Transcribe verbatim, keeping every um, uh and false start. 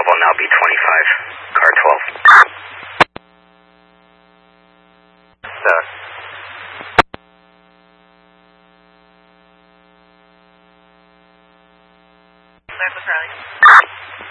twelve will now be twenty-five. Car twelve. Sir. Northwest Raleigh.